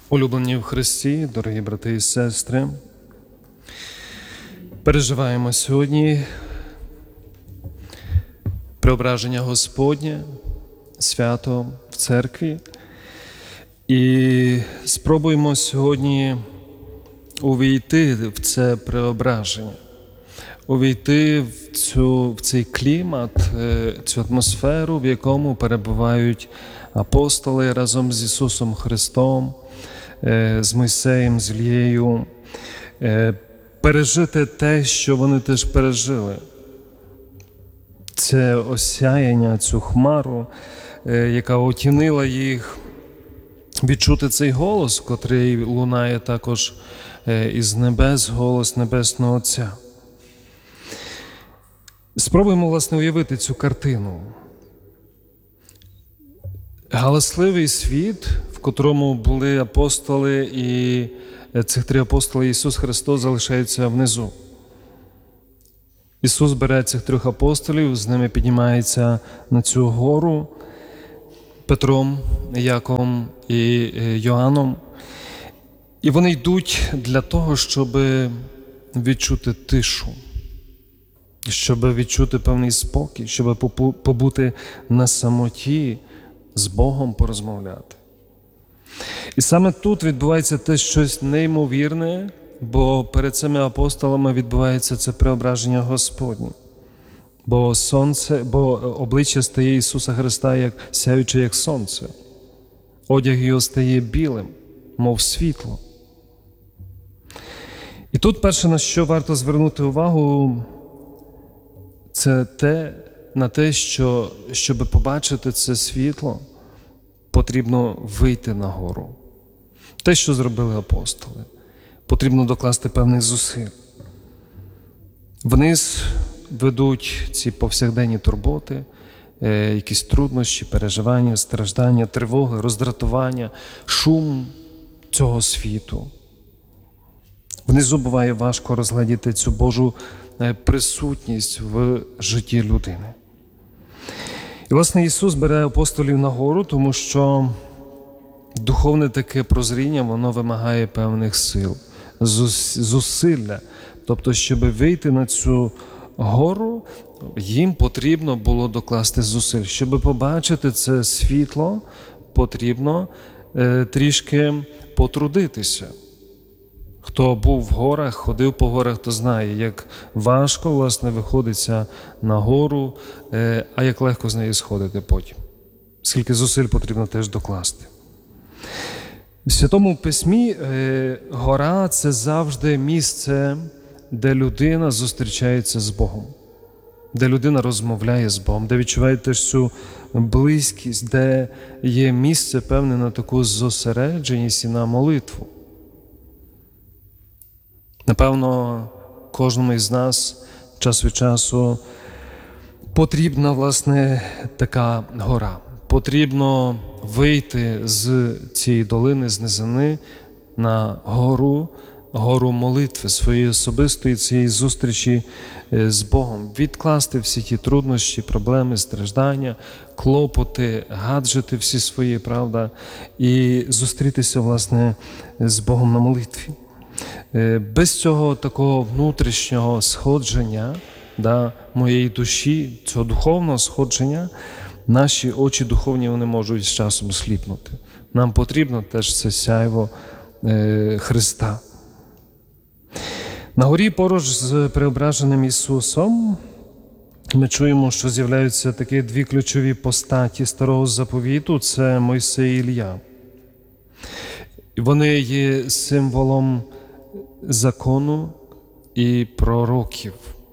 Улюблені в Христі, дорогі брати і сестри, переживаємо сьогодні преображення Господнє, свято в церкві, і спробуємо сьогодні увійти в це преображення, увійти в цей клімат, цю атмосферу, в якому перебувають апостоли разом з Ісусом Христом, з Мойсеєм, з Ілією, пережити те, що вони теж пережили. Це осяяння, цю хмару, яка отінила їх, відчути цей голос, котрий лунає також із небес, голос Небесного Отця. Спробуємо, власне, уявити цю картину. Галасливий світ, в котрому були апостоли, і цих 3 апостоли Ісус Христос залишаються внизу. Ісус бере цих 3 апостолів, з ними піднімається на цю гору Петром, Яковом і Йоанном. І вони йдуть для того, щоб відчути тишу, щоб відчути певний спокій, щоб побути на самоті, з Богом порозмовляти. І саме тут відбувається те щось неймовірне, бо перед цими апостолами відбувається це преображення Господнє. Бо обличчя стає Ісуса Христа як сяюче, як сонце. Одяг його стає білим, мов світло. І тут перше, на що варто звернути увагу, це на те, що, щоб побачити це світло, потрібно вийти на гору. Те, що зробили апостоли. Потрібно докласти певних зусиль. Вниз ведуть ці повсякденні турботи, якісь труднощі, переживання, страждання, тривоги, роздратування, шум цього світу. Внизу буває важко розгледіти цю Божу присутність в житті людини. І, власне, Ісус бере апостолів на гору, тому що духовне таке прозріння, воно вимагає певних сил, зусилля. Тобто, щоб вийти на цю гору, їм потрібно було докласти зусиль. Щоб побачити це світло, потрібно трішки потрудитися. Хто був в горах, ходив по горах, то знає, як важко, власне, виходиться на гору, а як легко з неї сходити потім. Скільки зусиль потрібно теж докласти. В Святому Письмі гора – це завжди місце, де людина зустрічається з Богом, де людина розмовляє з Богом, де відчуває теж цю близькість, де є місце певне на таку зосередженість і на молитву. Напевно, кожному із нас час від часу потрібна, власне, така гора. Потрібно вийти з цієї долини, з низини на гору молитви, своєї особистої цієї зустрічі з Богом. Відкласти всі ті труднощі, проблеми, страждання, клопоти, гаджети всі свої, правда, і зустрітися, власне, з Богом на молитві. Без цього такого внутрішнього сходження моєї душі, цього духовного сходження, наші очі духовні вони можуть з часом сліпнути. Нам потрібно теж це сяйво Христа. На горі поруч з преображеним Ісусом ми чуємо, що з'являються такі 2 ключові постаті Старого Заповіту – це Мойсей і Ілля. Вони є символом закону і пророків.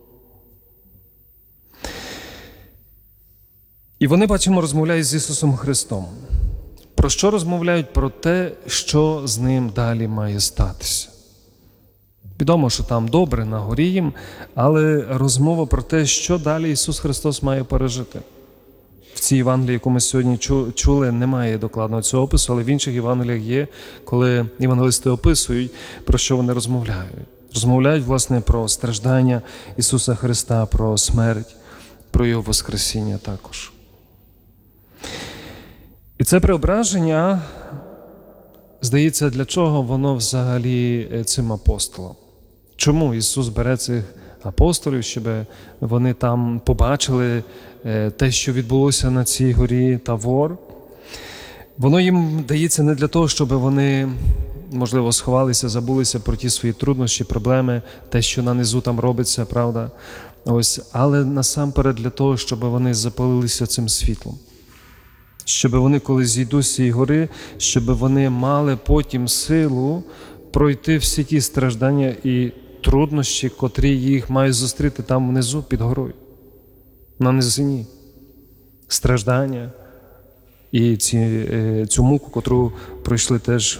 І вони, бачимо, розмовляють з Ісусом Христом. Про що розмовляють? Про те, що з ним далі має статися. Відомо, що там добре на горі їм, але розмова про те, що далі Ісус Христос має пережити. В цій Євангелії, яку ми сьогодні чули, немає докладного цього опису, але в інших Євангеліях є, коли євангелисти описують, про що вони розмовляють. Розмовляють, власне, про страждання Ісуса Христа, про смерть, про Його воскресіння також. І це преображення здається, для чого воно взагалі цим апостолам? Чому Ісус бере цих апостолів, щоб вони там побачили те, що відбулося на цій горі Тавор? Воно їм дається не для того, щоб вони, можливо, сховалися, забулися про ті свої труднощі, проблеми, те, що на низу там робиться, правда? Але насамперед для того, щоб вони запалилися цим світлом. Щоб вони, коли зійдуть з цієї гори, щоб вони мали потім силу пройти всі ті страждання і труднощі, котрі їх мають зустріти там внизу під горою, на низині. Страждання і цю муку, котру пройшли теж.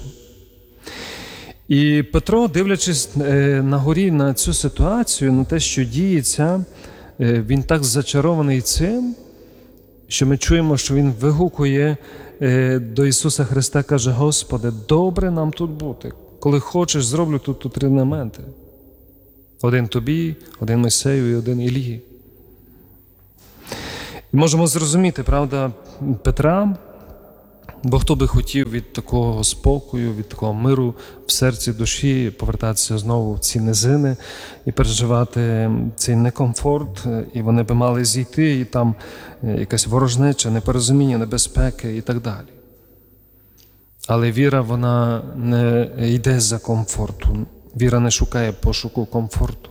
І Петро, дивлячись на горі на цю ситуацію, на те, що діється, він так зачарований цим, що ми чуємо, що він вигукує до Ісуса Христа, каже: Господи, добре нам тут бути. Коли хочеш, зроблю тут 3 намети. Один тобі, один Мойсею і один Ілії. І можемо зрозуміти, правда, Петра, бо хто би хотів від такого спокою, від такого миру в серці, душі повертатися знову в ці низини і переживати цей некомфорт, і вони би мали зійти, і там якась ворожнеча, непорозуміння, небезпеки і так далі. Але віра, вона не йде за комфорту. Віра не шукає пошуку комфорту.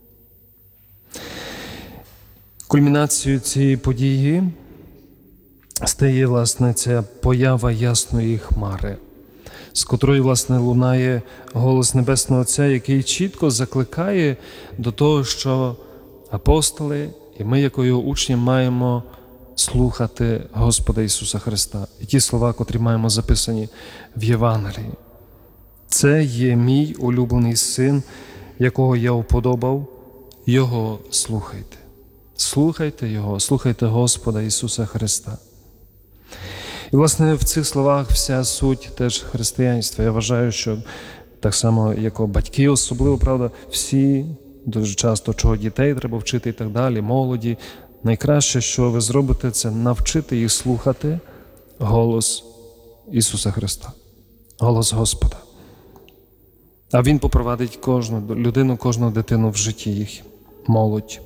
Кульмінацією цієї події стає, власне, ця поява ясної хмари, з котрої, власне, лунає голос Небесного Отця, який чітко закликає до того, що апостоли і ми, як його учні, маємо слухати Господа Ісуса Христа. І ті слова, котрі маємо записані в Євангелії. Це є мій улюблений син, якого я уподобав, його слухайте. Слухайте Його, слухайте Господа Ісуса Христа. І, власне, в цих словах вся суть теж християнства. Я вважаю, що так само, як батьки особливо, правда, всі дуже часто, чого дітей треба вчити і так далі, молоді. Найкраще, що ви зробите, це навчити їх слухати голос Ісуса Христа, голос Господа. А Він попровадить кожну людину, кожну дитину в житті їх, молодь.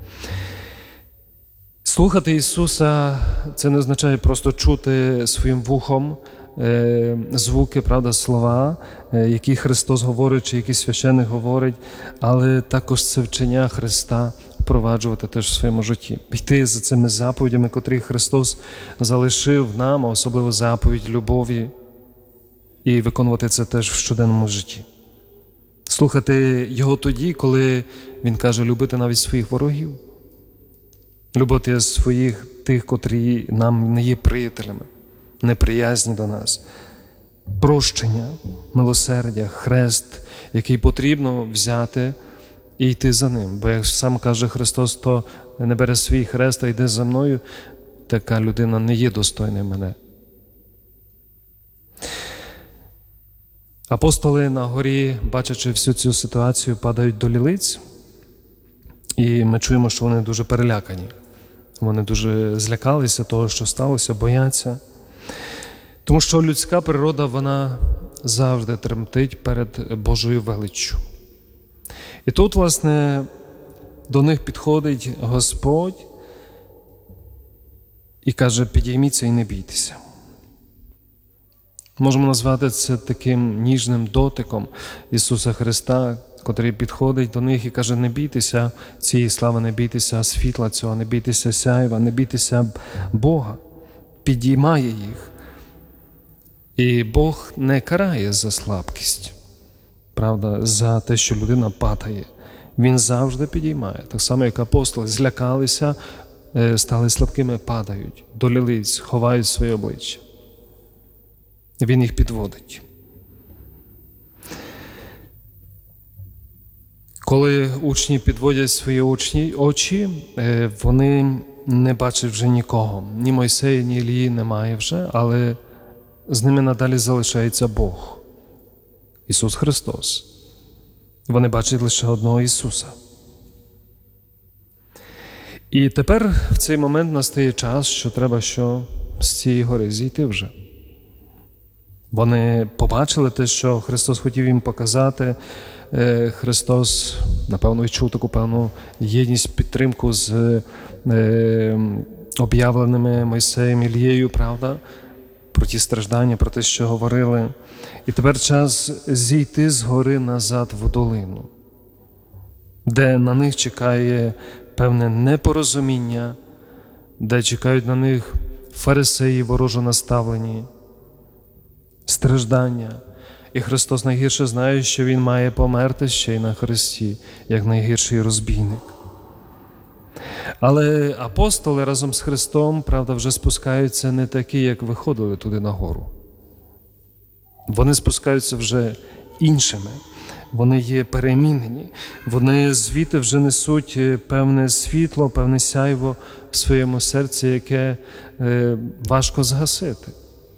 Слухати Ісуса – це не означає просто чути своїм вухом звуки, правда, слова, які Христос говорить, чи які священник говорить, але також це вчення Христа впроваджувати теж в своєму житті. Йти за цими заповідями, котрі Христос залишив нам, а особливо заповідь любові, і виконувати це теж в щоденному житті. Слухати Його тоді, коли Він каже любити навіть своїх ворогів. Любити своїх тих, котрі нам не є приятелями, неприязні до нас. Прощення, милосердя, хрест, який потрібно взяти і йти за ним. Бо як сам каже Христос, хто не бере свій хрест, а йде за мною, така людина не є достойною мене. Апостоли на горі, бачачи всю цю ситуацію, падають до лілиць, і ми чуємо, що вони дуже перелякані. Вони дуже злякалися того, що сталося, бояться. Тому що людська природа, вона завжди тремтить перед Божою величчю. І тут, власне, до них підходить Господь і каже: підійміться і не бійтеся. Можемо назвати це таким ніжним дотиком Ісуса Христа, котрий підходить до них і каже: не бійтеся цієї слави, не бійтеся світла цього, не бійтеся сяйва, не бійтеся Бога. Підіймає їх. І Бог не карає за слабкість, правда, за те, що людина падає. Він завжди підіймає. Так само, як апостоли злякалися, стали слабкими, падають, до лілиць, ховають своє обличчя. Він їх підводить. Коли учні підводять свої очі, вони не бачать вже нікого. Ні Мойсея, ні Ілії немає вже, але з ними надалі залишається Бог, Ісус Христос. Вони бачать лише одного Ісуса. І тепер в цей момент настає час, що треба з цієї гори зійти вже. Вони побачили те, що Христос хотів їм показати. Христос, напевно, відчув таку певну єдність, підтримку з об'явленими Мойсеєм, Ілією, правда? Про ті страждання, про те, що говорили. І тепер час зійти з гори назад в долину, де на них чекає певне непорозуміння, де чекають на них фарисеї ворожо наставлені, страждання. І Христос найгірше знає, що Він має померти ще й на хресті, як найгірший розбійник. Але апостоли разом з Христом, правда, вже спускаються не такі, як виходили туди на гору. Вони спускаються вже іншими. Вони є перемінені. Вони звідти вже несуть певне світло, певне сяйво в своєму серці, яке важко згасити.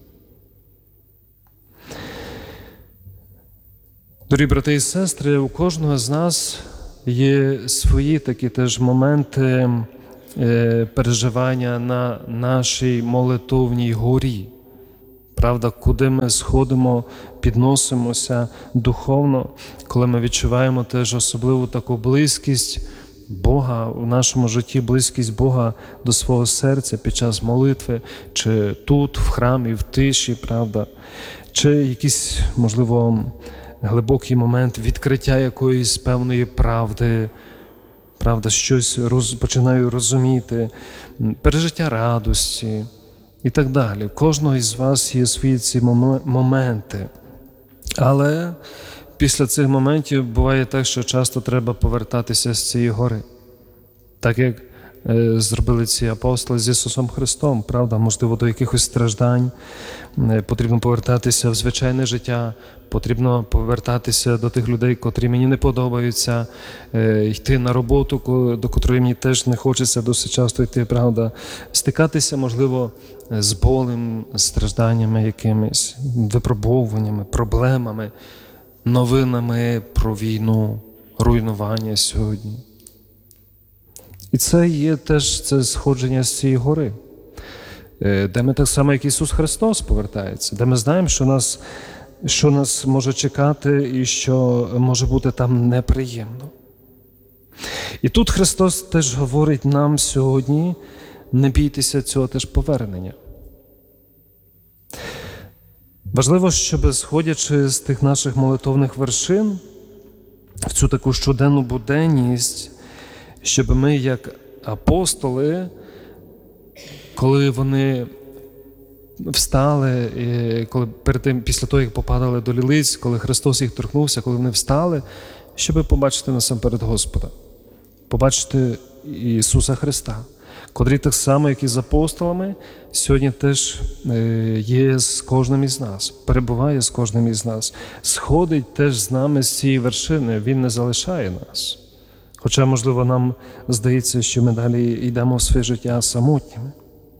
Дорогі брати і сестри, у кожного з нас є свої такі теж моменти переживання на нашій молитовній горі. Правда, куди ми сходимо, підносимося духовно, коли ми відчуваємо теж особливу таку близькість Бога у нашому житті, близькість Бога до свого серця під час молитви, чи тут, в храмі, в тиші, правда, чи якийсь, можливо, глибокий момент відкриття якоїсь певної правди, правда, щось починаю розуміти, пережиття радості і так далі. У кожного із вас є свої ці моменти. Але після цих моментів буває так, що часто треба повертатися з цієї гори. Так як зробили ці апостоли з Ісусом Христом, правда, можливо, до якихось страждань, потрібно повертатися в звичайне життя, потрібно повертатися до тих людей, котрі мені не подобаються, йти на роботу, до котрої мені теж не хочеться досить часто йти, правда, стикатися, можливо, з болем, стражданнями якимись, випробовуваннями, проблемами, новинами про війну, руйнування сьогодні. І це є теж це сходження з цієї гори, де ми так само, як Ісус Христос, повертається, де ми знаємо, що нас може чекати і що може бути там неприємно. І тут Христос теж говорить нам сьогодні, не бійтеся цього теж повернення. Важливо, щоб, сходячи з тих наших молитовних вершин, в цю таку щоденну буденність, щоб ми, як апостоли, коли вони встали, коли перед тим, після того, як попадали до лілиць, коли Христос їх торкнувся, коли вони встали, щоб побачити насамперед Господа, побачити Ісуса Христа, котрий так само, як і з апостолами, сьогодні теж є з кожним із нас, перебуває з кожним із нас, сходить теж з нами з цієї вершини, Він не залишає нас. Хоча, можливо, нам здається, що ми далі йдемо в своє життя самотніми.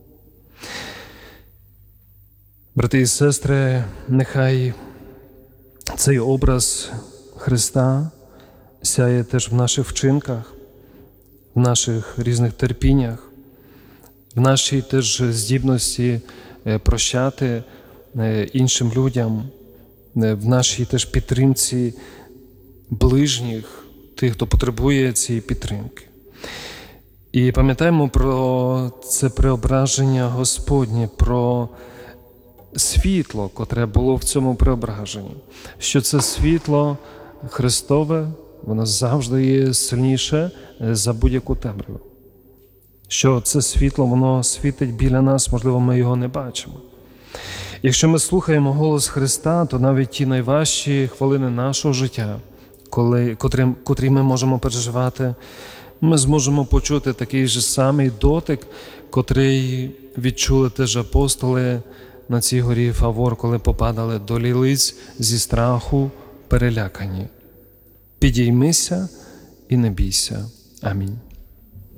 Брати і сестри, нехай цей образ Христа сяє теж в наших вчинках, в наших різних терпіннях, в нашій теж здібності прощати іншим людям, в нашій теж підтримці ближніх, тих, хто потребує цієї підтримки. І пам'ятаємо про це преображення Господнє, про світло, котре було в цьому преображенні. Що це світло Христове, воно завжди є сильніше за будь-яку темряву. Що це світло, воно світить біля нас, можливо, ми його не бачимо. Якщо ми слухаємо голос Христа, то навіть ті найважчі хвилини нашого життя, котрі ми можемо переживати, ми зможемо почути такий же самий дотик, котрий відчули теж апостоли на цій горі Фавор, коли попадали до лілиць зі страху, перелякані. Підіймися і не бійся. Амінь.